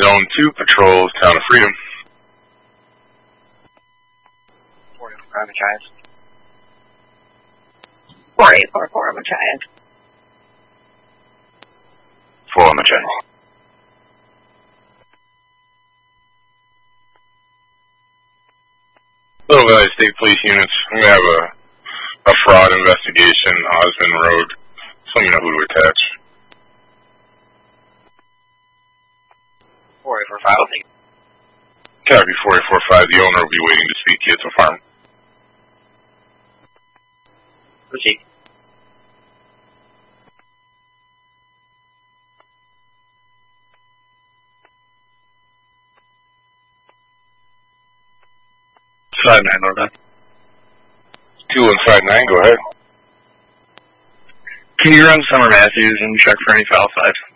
Zone 2 patrols, Town of Freedom. 484 Machias. 4844 Machias. 4 Machias. Little Valley State Police units, we have a fraud investigation, Osmond Road. Just let me know who to attach. 4845. Copy 4845, the owner will be waiting to speak to you at the farm. Proceed. Side 9, Northbound. 2159, go ahead. Can you run Summer Matthews and check for any foul side?